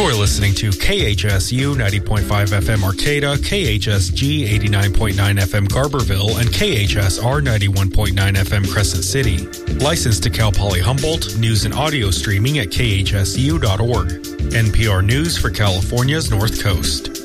You're listening to KHSU 90.5 FM Arcata, KHSG 89.9 FM Garberville, and KHSR 91.9 FM Crescent City. Licensed to Cal Poly Humboldt, news and audio streaming at khsu.org. NPR News for California's North Coast.